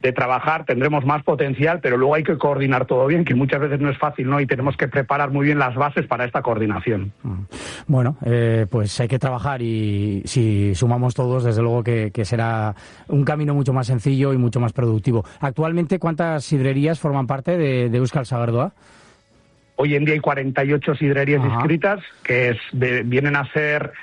de trabajar, tendremos más potencial, pero luego hay que coordinar todo bien, que muchas veces no es fácil, ¿no? Y tenemos que preparar muy bien las bases para esta coordinación. Bueno, pues hay que trabajar y si sumamos todos, desde luego que será un camino mucho más sencillo y mucho más productivo. Actualmente, ¿cuántas sidrerías forman parte de Euskal Sagardoa? Hoy en día hay 48 sidrerías inscritas, que vienen a ser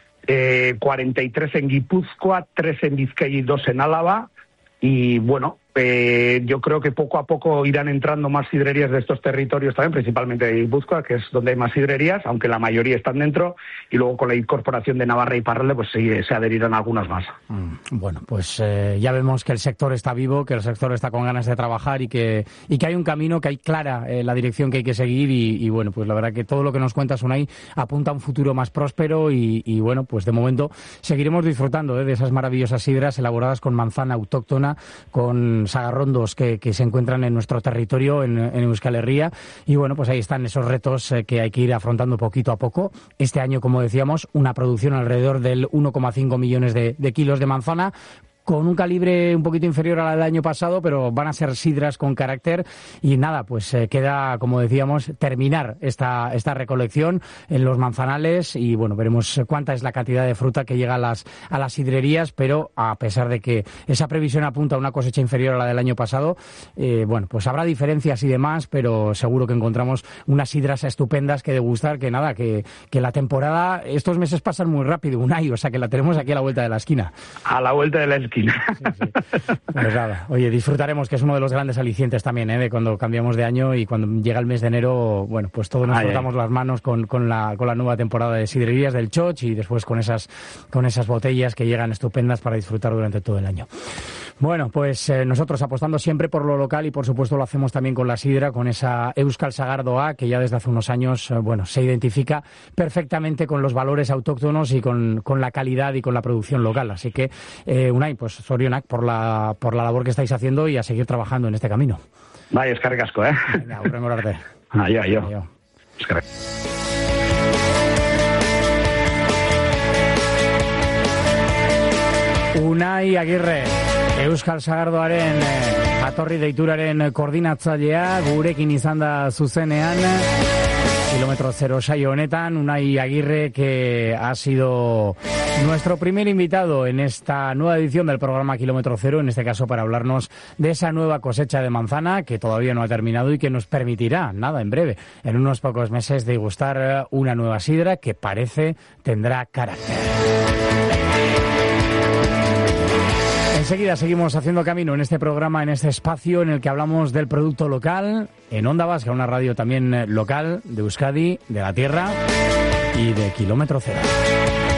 43 en Guipúzcoa, 3 en Vizcaya y 2 en Álava. Y bueno, yo creo que poco a poco irán entrando más sidrerías de estos territorios también, principalmente de Guipúzcoa, que es donde hay más sidrerías, aunque la mayoría están dentro, y luego con la incorporación de Navarra y Iparralde pues se adherirán algunas más. Bueno, pues ya vemos que el sector está vivo, que el sector está con ganas de trabajar y que hay un camino, que hay clara la dirección que hay que seguir y bueno, pues la verdad que todo lo que nos cuentas, Unai, apunta a un futuro más próspero y bueno, pues de momento seguiremos disfrutando de esas maravillosas sidras elaboradas con manzana autóctona, con sagarrondos que se encuentran en nuestro territorio, en Euskal Herria, y bueno, pues ahí están esos retos que hay que ir afrontando poquito a poco. Este año, como decíamos, una producción alrededor del 1,5 millones de kilos de manzana, con un calibre un poquito inferior a la del año pasado, pero van a ser sidras con carácter y nada, pues queda, como decíamos, terminar esta recolección en los manzanales y bueno, veremos cuánta es la cantidad de fruta que llega a las sidrerías, pero a pesar de que esa previsión apunta a una cosecha inferior a la del año pasado, bueno, pues habrá diferencias y demás, pero seguro que encontramos unas sidras estupendas que degustar, que nada, que la temporada, estos meses pasan muy rápido, Unai, o sea que la tenemos aquí a la vuelta de la esquina. A la vuelta de la esquina. Sí. Pues nada, oye, disfrutaremos, que es uno de los grandes alicientes también, de cuando cambiamos de año y cuando llega el mes de enero, bueno, pues todos nos frotamos las manos con la nueva temporada de sidrerías del Choch y después con esas botellas que llegan estupendas para disfrutar durante todo el año. Bueno, pues nosotros apostando siempre por lo local y por supuesto lo hacemos también con la sidra, con esa Euskal Sagardoa que ya desde hace unos años, bueno, se identifica perfectamente con los valores autóctonos y con la calidad y con la producción local. Así que, Unai, pues zorionak por la labor que estáis haciendo y a seguir trabajando en este camino. Bai, eskerrik asko, Venga, hurrengo arte. Aio. Eskerrik. Unai Agirre, Euskal Sagardoaren jatorri deituraren koordinatzailea, gurekin izan da zuzenean, Kilómetro Cero saio honetan, Unai Agirre, que ha sido nuestro primer invitado en esta nueva edición del programa Kilómetro Cero, en este caso para hablarnos de esa nueva cosecha de manzana que todavía no ha terminado y que nos permitirá, nada, en breve, en unos pocos meses, degustar una nueva sidra que parece tendrá carácter. Enseguida seguimos haciendo camino en este programa, en este espacio en el que hablamos del producto local, en Onda Vasca, una radio también local de Euskadi, de la tierra y de Kilómetro Cero.